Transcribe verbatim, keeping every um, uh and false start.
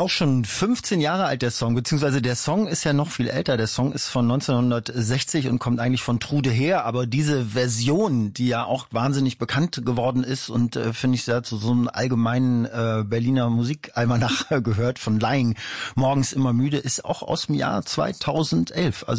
auch schon fünfzehn Jahre alt, der Song, beziehungsweise der Song ist ja noch viel älter. Der Song ist von neunzehnhundertsechzig und kommt eigentlich von Trude Heer, aber diese Version, die ja auch wahnsinnig bekannt geworden ist und äh, finde ich sehr zu so einem allgemeinen äh, Berliner Musikalmanach gehört, von Lying, Morgens immer müde, ist auch aus dem Jahr zweitausendelf. Also